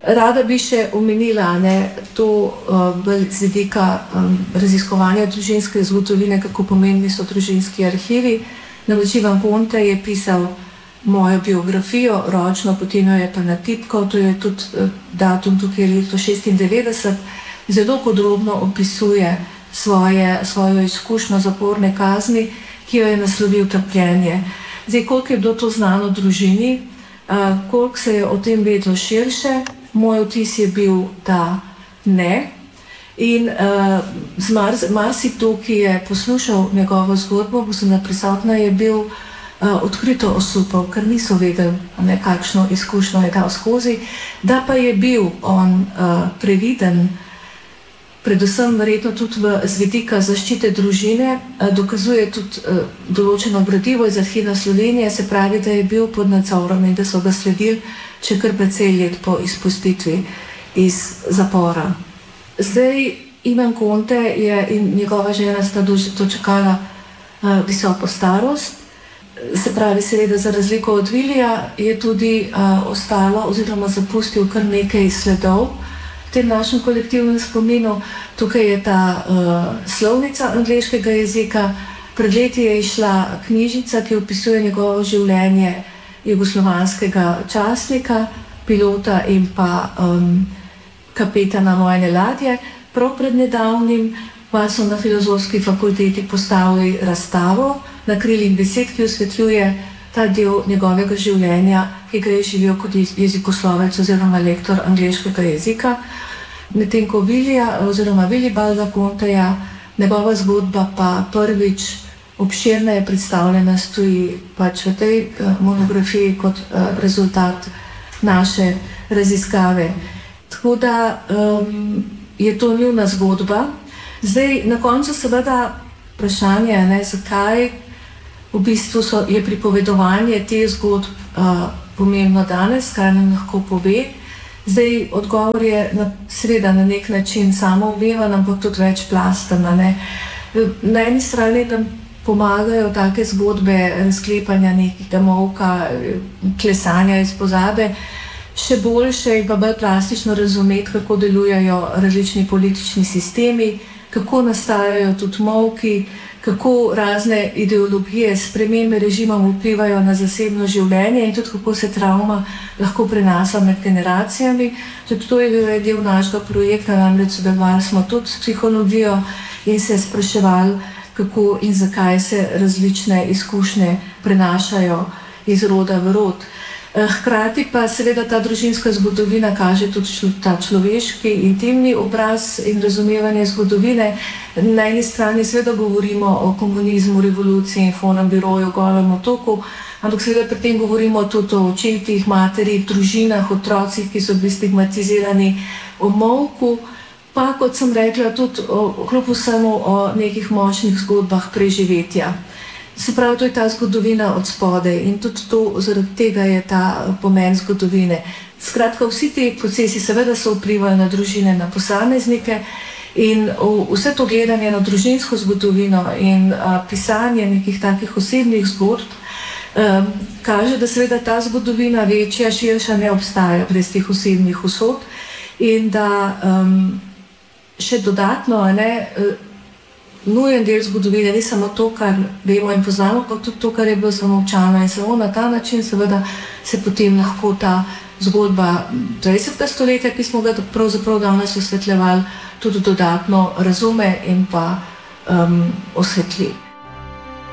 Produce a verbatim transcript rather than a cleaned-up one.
Rada bi še omenila ne, to uh, z vidika um, raziskovanja družinske zgodovine, kako pomembni so družinski arhivi. Navlačivan Ponte je pisal mojo biografijo, ročno, potem jo je pa natipkal, to je tudi uh, datum tukaj leto šestindevetdeset, zelo podrobno opisuje svoje, svojo izkušnjo zaporne kazni, ki jo je naslovil Trpljenje. Zdaj, koliko je bilo to znano družini, uh, koliko se je o tem vedlo širše, moj vtis je bil, da ne. In uh, z Mars, marsikdo, ki je poslušal njegovo zgodbo, bo se prisotna, je bil uh, odkrito osupal, ker niso vedeli, ne, kakšno izkušnjo je dal skozi. Da pa je bil on uh, previden, predvsem verjetno tudi v, z vidika zaščite družine, uh, dokazuje tudi uh, določeno gradivo iz Arhiva Slovenije, se pravi, da je bil pod nadzorom in da so ga sledili še kar precej let po izpustitvi iz zapora. Zdaj, Ivan Konte je in njegova žena sta dočakala uh, visoko starost. Se pravi, seveda, za razliko od Vilija je tudi uh, ostalo oziroma zapustil kar nekaj sledov v tem našem kolektivnem spominu. Tukaj je ta uh, slovnica angleškega jezika. Pred leti je išla knjižica, ki opisuje njegovo življenje jugoslovanskega častnika, pilota in pa um, kapetana vojne ladje. Prav pred nedavnim pa so na Filozofski fakulteti postavili razstavo na krilih besed, ki osvetljuje ta del njegovega življenja, ki ga je živel kot jezikoslovec oziroma lektor angleškega jezika. Medtem ko Vilija oziroma Vilibalda Konteja, njegova zgodba pa prvič obširno je predstavljena, stoji pač v tej uh, monografiji kot uh, rezultat naše raziskave. Tako da um, je to njuna zgodba. Zdaj, na koncu seveda vprašanje, ne, zakaj v bistvu so, je pripovedovanje te zgodb uh, pomembno danes, kaj nam lahko pove. Zdaj, odgovor je na, seveda na nek način samoumeven, ampak tudi večplasten. Ne. Na eni strani nam pomagajo take zgodbe sklepanja nekega molka, klesanja iz pozabe, še boljše in pa bolj plastično razumeti, kako delujejo različni politični sistemi, kako nastajajo tudi molki, kako razne ideologije, spremembe režimov vplivajo na zasebno življenje in tudi kako se travma lahko prenaša med generacijami. Tudi to je bil del našega projekta, namreč sodelovali smo tudi s psihologijo in se spraševali, kako in zakaj se različne izkušnje prenašajo iz roda v rod. Hkrati pa seveda ta družinska zgodovina kaže tudi ta človeški, intimni obraz in razumevanje zgodovine. Na eni strani seveda govorimo o komunizmu, revoluciji, Inform biroju, Golem otoku, ampak seveda pri tem govorimo tudi o očetih, materih, družinah, otrocih, ki so bili stigmatizirani, o molku, pa kot sem rekla tudi o, kljub vsemu o nekih močnih zgodbah preživetja. Se pravi, to je ta zgodovina od spodaj in tudi to, zaradi tega je ta pomen zgodovine. Skratka, vsi ti procesi seveda so vplivali na družine, na posameznike in vse to gledanje na družinsko zgodovino in a, pisanje nekih takih osebnih zgodb um, kaže, da seveda ta zgodovina večja, širša ne obstaja brez teh osebnih usod in da um, še dodatno, ne, nujen del zgodovine ni samo to, kar vemo in poznamo, pa tudi to, kar je bilo zamolčano in samo na ta način seveda se potem lahko ta zgodba dvajsetega stoletja, ki smo ga pravzaprav danes osvetljevali, tudi dodatno razume in pa um, osvetli.